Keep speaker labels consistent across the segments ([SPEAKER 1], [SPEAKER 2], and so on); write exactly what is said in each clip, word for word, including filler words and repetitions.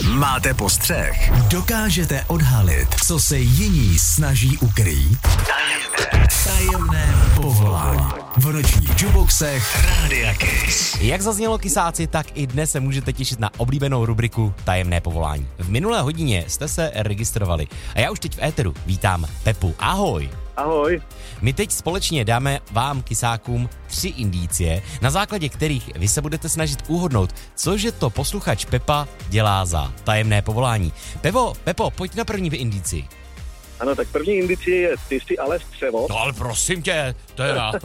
[SPEAKER 1] Máte postřeh? Dokážete odhalit, co se jiní snaží ukrýt? Tajemné, tajemné povolání. V nočních juboxech Rádia Kiss.
[SPEAKER 2] Jak zaznělo, kysáci, tak i dnes se můžete těšit na oblíbenou rubriku Tajemné povolání. V minulé hodině jste se registrovali a já už teď v éteru vítám Pepu. Ahoj.
[SPEAKER 3] Ahoj.
[SPEAKER 2] My teď společně dáme vám, kysákům, tři indicie, na základě kterých vy se budete snažit uhodnout, cože to posluchač Pepa dělá za tajemné povolání. Pepo, Pepo, pojď na první indici.
[SPEAKER 3] Ano, tak první indicie je, ty jsi ale střevo.
[SPEAKER 2] No ale prosím tě, to je já.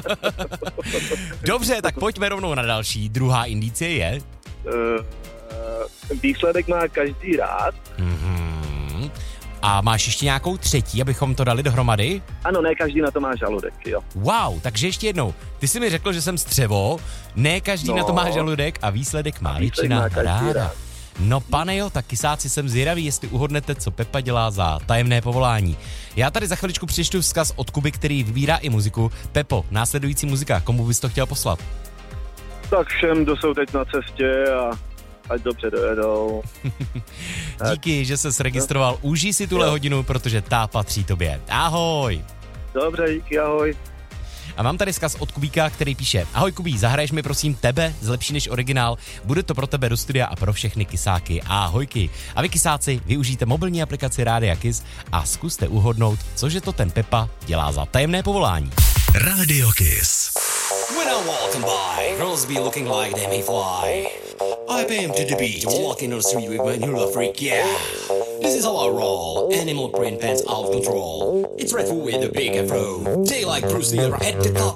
[SPEAKER 2] Dobře, tak pojďme rovnou na další. Druhá indicie je?
[SPEAKER 3] Uh, výsledek má každý rád.
[SPEAKER 2] Mm-hmm. A máš ještě nějakou třetí, abychom to dali dohromady?
[SPEAKER 3] Ano, ne každý na to má žaludek, jo.
[SPEAKER 2] Wow, takže ještě jednou. Ty jsi mi řekl, že jsem střevo, ne každý no. na to má žaludek a výsledek má většina ráda. Rád. No pane jo, tak kysáci, jsem zvědavý, jestli uhodnete, co Pepa dělá za tajemné povolání. Já tady za chviličku přečtu vzkaz od Kuby, který vybírá i muziku. Pepo, následující muzika, komu bys to chtěl poslat?
[SPEAKER 3] Tak všem, kdo jsou teď na cestě a ať dobře dojedou.
[SPEAKER 2] Díky, že ses registroval. Užij si tuhle jo. hodinu, protože ta patří tobě. Ahoj.
[SPEAKER 3] Dobře, díky, ahoj.
[SPEAKER 2] A mám tady vzkaz od Kubíka, který píše: Ahoj Kubí, zahraješ mi prosím tebe, zlepší než originál, bude to pro tebe do studia a pro všechny kysáky. Ahojky. A vy kysáci, využijte mobilní aplikaci Rádia Kiss a zkuste uhodnout, cože to ten Pepa dělá za tajemné povolání.
[SPEAKER 1] Radio Kiss.
[SPEAKER 4] When I'm walking by, girls be looking like they may fly. I bam to the beat, walking on the street with my new love freak, yeah. This is how I roll, animal print pants out of control. It's Red Food with a big afro. They like Bruce Lee, at the top